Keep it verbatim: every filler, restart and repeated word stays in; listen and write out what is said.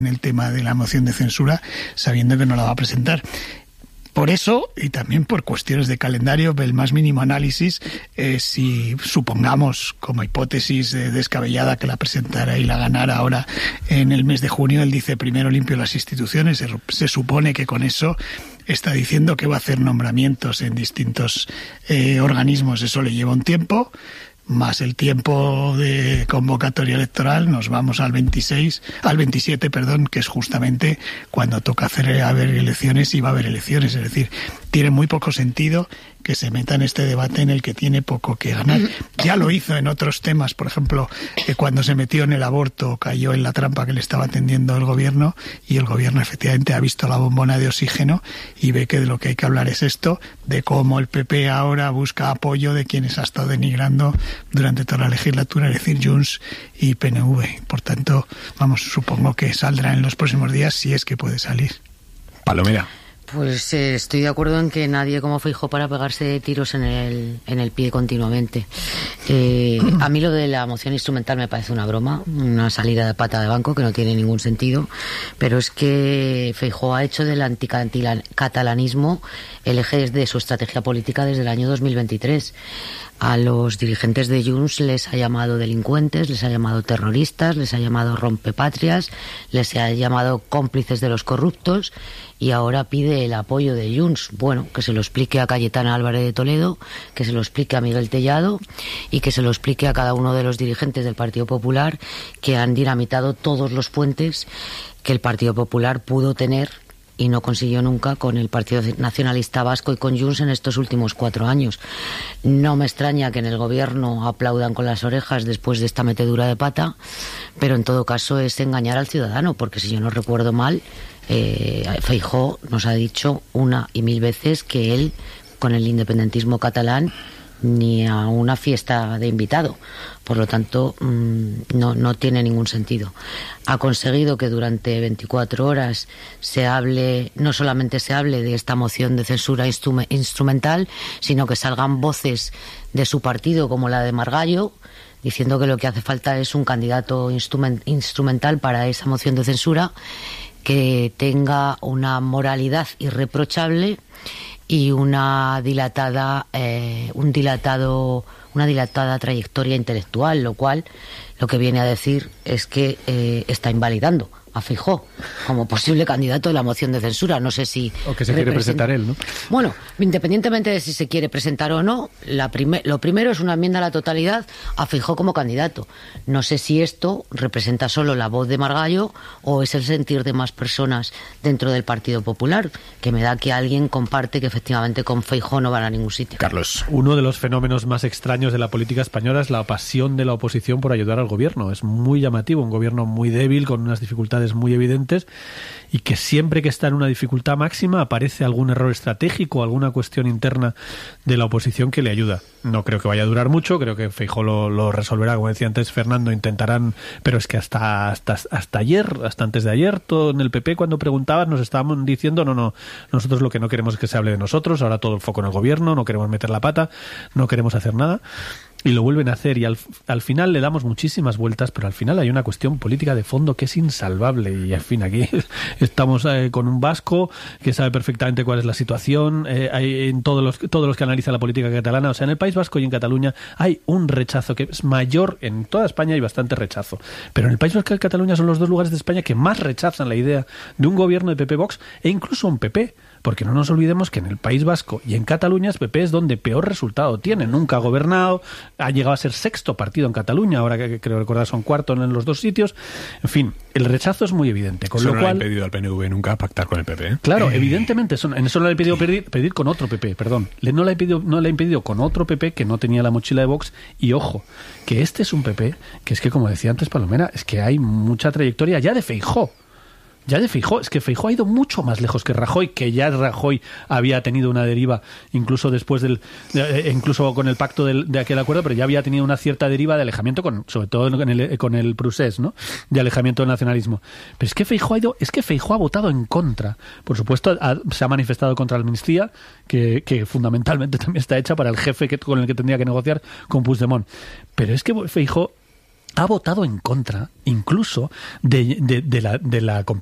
en el tema de la moción de censura, sabiendo que no la va a presentar. Por eso, y también por cuestiones de calendario, el más mínimo análisis, eh, si supongamos, como hipótesis eh, descabellada, que la presentara y la ganara ahora en el mes de junio, él dice primero limpio las instituciones, se, se supone que con eso está diciendo que va a hacer nombramientos en distintos eh, organismos, eso le lleva un tiempo, más el tiempo de convocatoria electoral, nos vamos al veintiséis, al veintisiete, perdón, que es justamente cuando toca hacer haber elecciones y va a haber elecciones. Es decir, tiene muy poco sentido que se meta en este debate en el que tiene poco que ganar. Ya lo hizo en otros temas, por ejemplo, que cuando se metió en el aborto cayó en la trampa que le estaba tendiendo el gobierno, y el gobierno efectivamente ha visto la bombona de oxígeno y ve que de lo que hay que hablar es esto, de cómo el P P ahora busca apoyo de quienes ha estado denigrando durante toda la legislatura, es decir, Junts y P N V. Por tanto, vamos, supongo que saldrá en los próximos días, si es que puede salir. Palomera. Pues eh, estoy de acuerdo en que nadie como Feijóo para pegarse tiros en el, en el pie continuamente. Eh, a mí lo de la moción instrumental me parece una broma, una salida de pata de banco que no tiene ningún sentido, pero es que Feijóo ha hecho del anticatalanismo el eje de su estrategia política desde el año dos mil veintitrés. A los dirigentes de Junts les ha llamado delincuentes, les ha llamado terroristas, les ha llamado rompepatrias, les ha llamado cómplices de los corruptos, y ahora pide el apoyo de Junts. Bueno, que se lo explique a Cayetana Álvarez de Toledo, que se lo explique a Miguel Tellado y que se lo explique a cada uno de los dirigentes del Partido Popular, que han dinamitado todos los puentes que el Partido Popular pudo tener y no consiguió nunca con el Partido Nacionalista Vasco y con Junts en estos últimos cuatro años. No me extraña que en el gobierno aplaudan con las orejas después de esta metedura de pata, pero en todo caso es engañar al ciudadano, porque si yo no recuerdo mal, eh, Feijóo nos ha dicho una y mil veces que él, con el independentismo catalán, ni a una fiesta de invitado. Por lo tanto, no, no tiene ningún sentido. Ha conseguido que durante veinticuatro horas se hable, no solamente se hable de esta moción de censura instrum- instrumental, sino que salgan voces de su partido, como la de Margallo, diciendo que lo que hace falta es un candidato instrument- instrumental para esa moción de censura, que tenga una moralidad irreprochable y una dilatada, eh, un dilatado, una dilatada trayectoria intelectual, lo cual lo que viene a decir es que eh, está invalidando a Feijóo como posible candidato de la moción de censura. No sé si... O que se quiere presentar él, ¿no? Bueno, independientemente de si se quiere presentar o no, la prime- lo primero es una enmienda a la totalidad a Feijóo como candidato. No sé si esto representa solo la voz de Margallo o es el sentir de más personas dentro del Partido Popular, que me da que alguien comparte que efectivamente con Feijóo no van a ningún sitio. Carlos. Uno de los fenómenos más extraños de la política española es la pasión de la oposición por ayudar al gobierno. Es muy llamativo, un gobierno muy débil, con unas dificultades muy evidentes, y que siempre que está en una dificultad máxima aparece algún error estratégico, alguna cuestión interna de la oposición que le ayuda. No creo que vaya a durar mucho, creo que Feijóo lo, lo resolverá, como decía antes Fernando, intentarán, pero es que hasta, hasta, hasta ayer, hasta antes de ayer, todo en el P P, cuando preguntabas, nos estaban diciendo, no, no, nosotros lo que no queremos es que se hable de nosotros, ahora todo el foco en el gobierno, no queremos meter la pata, no queremos hacer nada. Y lo vuelven a hacer, y al, al final le damos muchísimas vueltas, pero al final hay una cuestión política de fondo que es insalvable. Y en fin, aquí estamos eh, con un vasco que sabe perfectamente cuál es la situación, eh, hay en todos los, todos los que analizan la política catalana, o sea, en el País Vasco y en Cataluña hay un rechazo que es mayor. En toda España hay bastante rechazo, pero en el País Vasco y Cataluña son los dos lugares de España que más rechazan la idea de un gobierno de P P-Vox e incluso un P P. Porque no nos olvidemos que en el País Vasco y en Cataluña el P P es donde peor resultado tiene. Nunca ha gobernado, ha llegado a ser sexto partido en Cataluña, ahora que creo recordar son cuarto en los dos sitios. En fin, el rechazo es muy evidente. Con eso lo no cual, le ha impedido al P N V nunca pactar con el P P, ¿eh? Claro, eh. evidentemente, eso, en eso no le ha impedido pedir, pedir con otro P P, perdón. Le, no, le ha impedido, no le ha impedido con otro P P que no tenía la mochila de Vox. Y ojo, que este es un P P que es que, como decía antes Palomera, es que hay mucha trayectoria ya de Feijóo. Ya de Feijóo, es que Feijóo ha ido mucho más lejos que Rajoy, que ya Rajoy había tenido una deriva, incluso después del, eh, incluso con el pacto del, de aquel acuerdo, pero ya había tenido una cierta deriva de alejamiento, con, sobre todo con el, con el Prusés, ¿no? De alejamiento del nacionalismo. Pero es que Feijóo ha ido, es que Feijóo ha votado en contra. Por supuesto, ha, se ha manifestado contra la amnistía, que, que fundamentalmente también está hecha para el jefe que, con el que tendría que negociar con Puigdemont. Pero es que Feijóo ha votado en contra incluso de, de, de la, de la